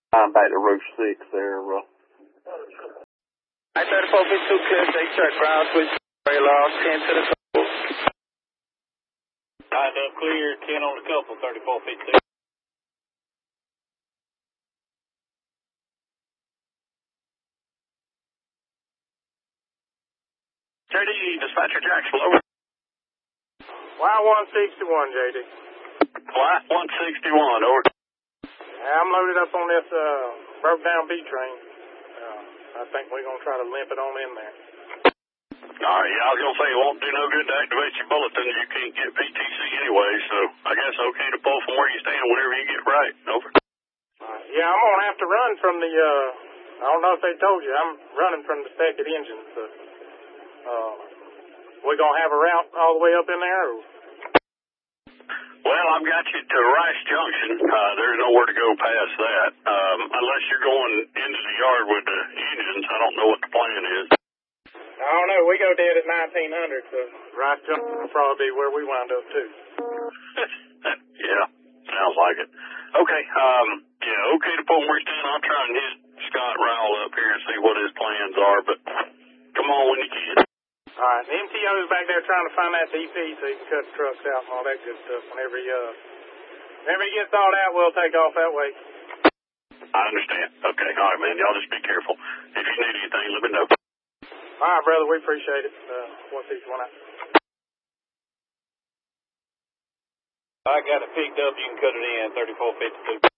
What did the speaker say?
I'm back to row 6 there. I 3452 Kush, they check ground switch, very lost, 10 to the couple. Tied up clear, 10 on the couple, 3452. JD, dispatcher Jackson, over. Y161, JD. Y161, over. Yeah, I'm loaded up on this broke down B train. I think we're going to try to limp it on in there. All right, yeah, I was going to say it won't do no good to activate your bulletin. You can't get PTC anyway, so I guess okay to pull from where you stand whenever you get right. Over. Yeah, I'm going to have to run from the, I don't know if they told you, I'm running from the Beckett engine. So, we going to have a route all the way up in there? Or? Well, I've got you to Rice Junction. There's nowhere to go past that. Unless you're going into the yard with the engines, I don't know what the plan is. I don't know. We go dead at 1900, so Rice Junction will probably be where we wind up, too. Yeah, sounds like it. Okay, yeah, okay to pull where you're standing. I'll try and hit Scott Rowell up here and see what his plans are, but come on when you can. All right, the MTO is back there trying to find that DP so he can cut the trucks out and all that good stuff. Whenever he gets all that, we'll take off that way. I understand. Okay, all right, man. Y'all just be careful. If you need anything, let me know. All right, brother, we appreciate it. Once each one out. I got it picked up. You can cut it in, 3452.